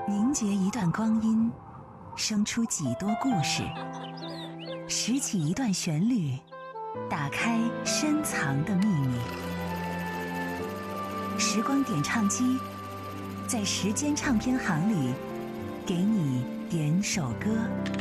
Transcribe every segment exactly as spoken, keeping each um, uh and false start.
凝结一段光阴，生出几多故事，拾起一段旋律，打开深藏的秘密。时光点唱机，在时间唱片行里，给你点首歌。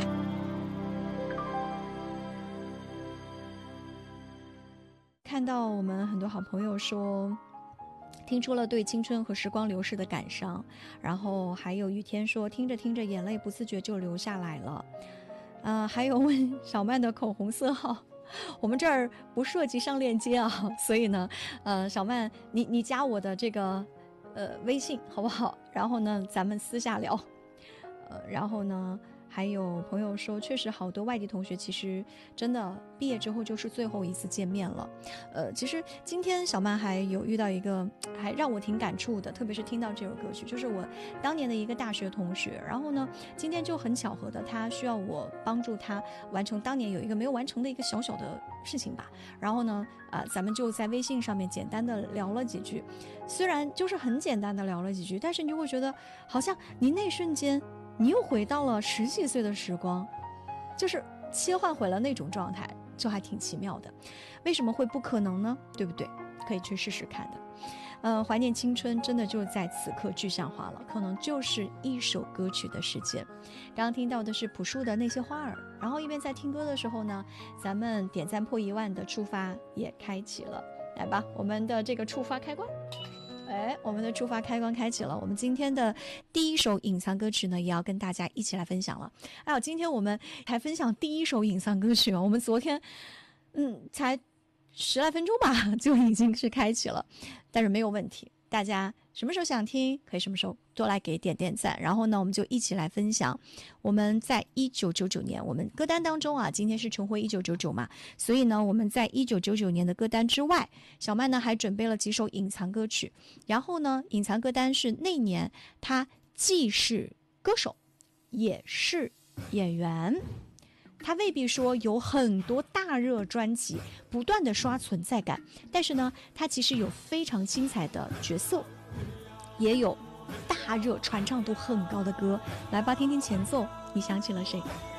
看到我们很多好朋友说听出了对青春和时光流逝的感伤，然后还有雨天说听着听着眼泪不自觉就流下来了。呃，还有问小曼的口红色号，我们这儿不涉及上链接啊，所以呢，呃，小曼你你加我的这个呃微信好不好？然后呢，咱们私下聊。呃，然后呢，还有朋友说，确实好多外地同学其实真的毕业之后就是最后一次见面了。呃，其实今天小曼还有遇到一个还让我挺感触的，特别是听到这首歌曲，就是我当年的一个大学同学，然后呢今天就很巧合的他需要我帮助他完成当年有一个没有完成的一个小小的事情吧，然后呢呃，咱们就在微信上面简单的聊了几句，虽然就是很简单的聊了几句，但是你就会觉得好像你那瞬间你又回到了十几岁的时光，就是切换回了那种状态，就还挺奇妙的。为什么会不可能呢？对不对？可以去试试看的。呃，怀念青春真的就在此刻具象化了，可能就是一首歌曲的时间。刚刚听到的是朴树的那些花儿，然后一边在听歌的时候呢，咱们点赞破一万的触发也开启了。来吧，我们的这个触发开关。哎，我们的触发开关开启了。我们今天的第一首隐藏歌曲呢，也要跟大家一起来分享了。哎呦，今天我们才分享第一首隐藏歌曲，我们昨天，嗯，才十来分钟吧，就已经是开启了，但是没有问题。大家什么时候想听，可以什么时候多来给点点赞。然后呢，我们就一起来分享我们在一九九九年我们歌单当中啊，今天是重回一九九九嘛，所以呢，我们在一九九九年的歌单之外，小曼呢还准备了几首隐藏歌曲。然后呢，隐藏歌单是那年他既是歌手，也是演员。他未必说有很多大热专辑不断的刷存在感，但是呢，他其实有非常精彩的角色，也有大热传唱度很高的歌。来吧，听听前奏，你想起了谁？